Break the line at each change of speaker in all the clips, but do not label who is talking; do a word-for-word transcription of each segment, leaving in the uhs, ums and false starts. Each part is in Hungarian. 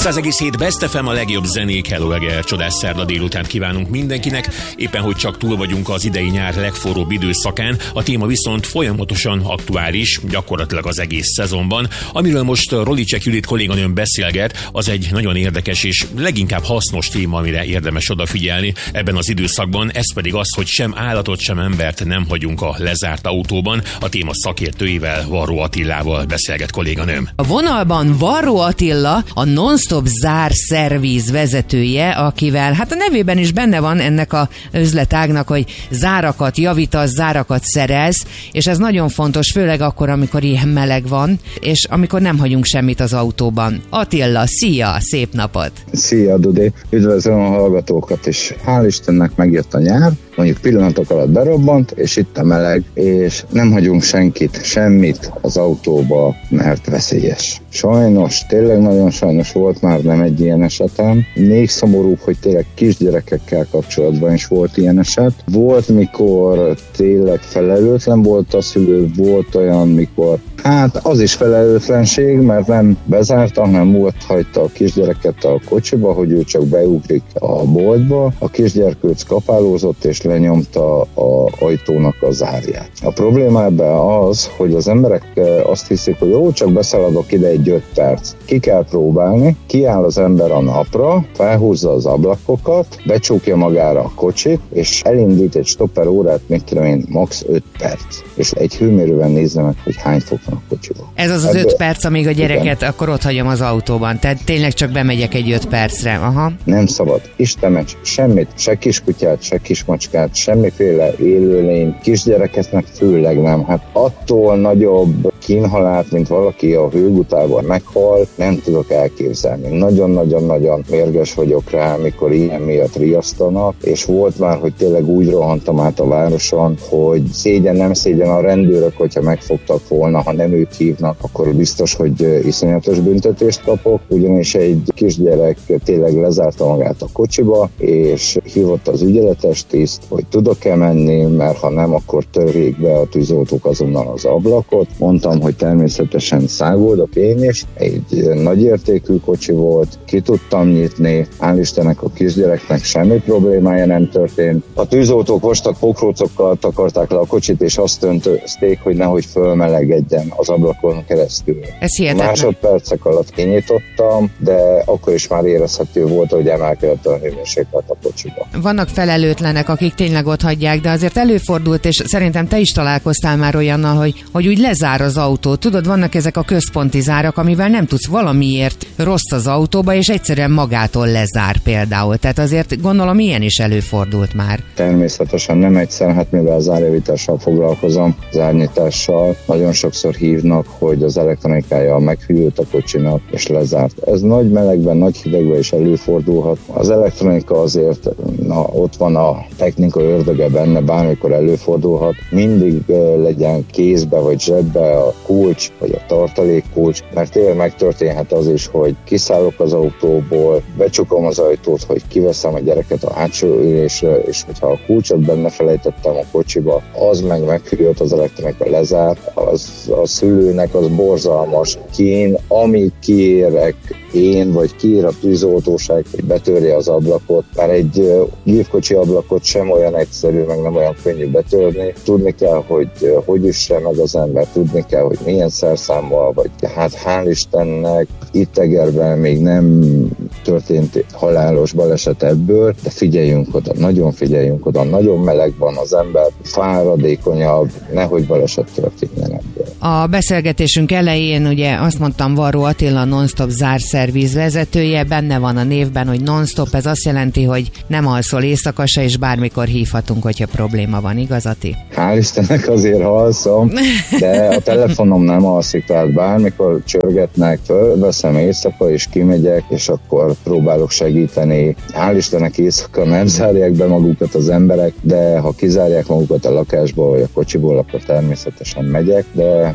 nyolcszáz egész hét Best ef em, a legjobb zenék. Hello, Eger, csodás szerda délután kívánunk mindenkinek. Éppen, hogy csak túl vagyunk az idei nyár legforróbb időszakán, a téma viszont folyamatosan aktuális, gyakorlatilag az egész szezonban. Amiről most Rolicek Judit kolléganőm beszélget, az egy nagyon érdekes és leginkább hasznos téma, amire érdemes odafigyelni ebben az időszakban. Ez pedig az, hogy sem állatot, sem embert nem hagyunk a lezárt autóban. A téma szakértőivel, Varró Attilával beszélget kolléganőm.
A vonalban Varró Attila, a Non-Stop Zár Szerviz vezetője, akivel hát a nevében is benne van ennek a üzletágnak, hogy zárakat javítasz, zárakat szerelsz, és ez nagyon fontos, főleg akkor, amikor ilyen meleg van, és amikor nem hagyunk semmit az autóban. Attila, szia, szép napot!
Szia, Dudi! Üdvözlöm a hallgatókat is! Hál' Istennek megjött a nyár, mondjuk pillanatok alatt berobbant, és itt a meleg, és nem hagyunk senkit, semmit az autóba, mert veszélyes. Sajnos, tényleg nagyon sajnos volt már nem egy ilyen esetem. Még szomorúbb, hogy tényleg kisgyerekekkel kapcsolatban is volt ilyen eset. Volt, mikor tényleg felelőtlen volt a szülő, volt olyan, mikor hát az is felelőtlenség, mert nem bezárta, hanem ott hagyta a kisgyereket a kocsiba, hogy ő csak beugrik a boltba. A kisgyerkőc kapálózott és lenyomta a ajtónak a zárját. A probléma ebben az, hogy az emberek azt hiszik, hogy jó, csak beszaladok ide egy öt perc. Ki kell próbálni, kiáll az ember a napra, felhúzza az ablakokat, becsukja magára a kocsit, és elindít egy stopper órát, mit tudom én, max. öt perc. És egy hőmérővel nézze meg, hogy hány fok van a kocsiban.
Ez az az öt perc, amíg a gyereket igen. Akkor ott hagyom az autóban. Tehát tényleg csak bemegyek egy öt percre. Aha.
Nem szabad. Istenes, semmit, se kiskutyát, se kismacskát, semmiféle élőlény, kisgyerekeknek főleg nem. Hát attól nagyobb kínhalált, mint valaki a hőgutában meghal, nem tudok elképzelni. Nagyon-nagyon-nagyon mérges vagyok rá, amikor ilyen miatt riasztanak, és volt már, hogy tényleg úgy rohantam át a városon, hogy szégyen, nem szégyen a rendőrök, hogyha megfogtak volna, ha nem ők hívnak, akkor biztos, hogy iszonyatos büntetést kapok, ugyanis egy kisgyerek tényleg lezárta magát a kocsiba, és hívott az ügyeletes tiszt, hogy tudok-e menni, mert ha nem, akkor törjék be a tűzoltók azonnal az ablakot. Mondtam, hogy természetesen száguldok én is, egy nagyértékű kocsi volt, ki tudtam nyitni, hál' Istennek a kisgyereknek semmi problémája nem történt. A tűzoltók vastag pokrócokkal takarták le a kocsit, és azt öntözték, hogy nehogy fölmelegedjen az ablakon keresztül.
Ez hihetetlen.
Másodpercek alatt kinyitottam, de akkor is már érezhető volt, hogy emelkedett a hőmérséklet a kocsiba.
Vannak felelőtlenek, akik tényleg ott hagyják, de azért előfordult, és szerintem te is találkoztál már olyannal, hogy, hogy úgy lezár az autó. Tudod, vannak ezek a központi zárak, amivel nem tudsz valamiért rossz az autóba, és egyszerűen magától lezár például. Tehát azért gondolom, ilyen is előfordult már.
Természetesen nem egyszer, hát mivel zárjavítással foglalkozom, zárnyitással, nagyon sokszor hívnak, hogy az elektronikája meghűlt a kocsinak, és lezárt. Ez nagy melegben, nagy hidegben is előfordulhat. Az elektronika azért, na, ott van a technika ördöge benne, bármikor előfordulhat. Mindig uh, legyen kézbe vagy zsebbe a kulcs, vagy a tartalékkulcs, mert tényleg megtörténhet az is, hogy kiszállok az autóból, becsukom az ajtót, hogy kiveszem a gyereket a hátsó ülésre, és hogyha a kulcsot benne felejtettem a kocsiba, az meg meghűlt, az elektronika lezárt, az a szülőnek az borzalmas kín, amit kiérek én, vagy kiír a tűzoltóság, hogy betörje az ablakot, mert egy gépkocsi ablakot sem olyan egyszerű, meg nem olyan könnyű betörni. Tudni kell, hogy hogy üsse meg az ember, tudni kell, hogy milyen szerszámmal, vagy hát hál' Istennek itt Egerben még nem történt halálos baleset ebből, de figyeljünk oda, nagyon figyeljünk oda, nagyon meleg van az ember, fáradékonyabb, nehogy baleset történjen ebből.
A beszélgetésünk elején ugye azt mondtam, Varró Attila, Non-Stop Zár Szerviz vezetője, benne van a névben, hogy non-stop, ez azt jelenti, hogy nem alszol éjszaka se, és bármikor hívhatunk, hogyha probléma van, igaz, Ati?
Hál' Istennek azért alszom, de a telefonom nem alszik, tehát bármikor csörgetnek, fölveszem éjszaka, és kimegyek, és akkor próbálok segíteni. Hál' Istennek éjszaka nem zárják be magukat az emberek, de ha kizárják magukat a lakásból, vagy a kocsiból, akkor természetesen megyek, de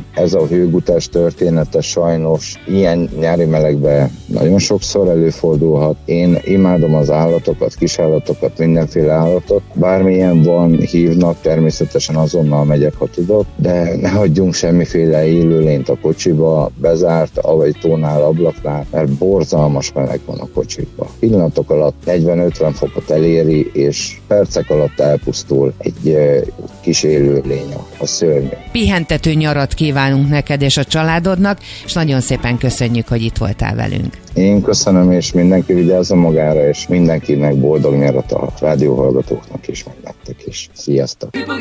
Ez a hőgutás története sajnos ilyen nyári melegben nagyon sokszor előfordulhat. Én imádom az állatokat, kisállatokat, mindenféle állatot. Bármilyen van, hívnak, természetesen azonnal megyek, ha tudok, de ne hagyjunk semmiféle élőlényt a kocsiba, bezárt ajtónál, ablaknál, mert borzalmas meleg van a kocsikba. Pillanatok alatt negyven-ötven fokot eléri, és percek alatt elpusztul egy e, kis élőlény, a szörnyű.
Pihentető nyarat kívánunk neked és a családodnak, és nagyon szépen köszönjük, hogy itt voltál velünk.
Én köszönöm, és mindenki vigyázzon magára, és mindenkinek boldog nyarat a rádióhallgatóknak is, meg nektek is. Sziasztok!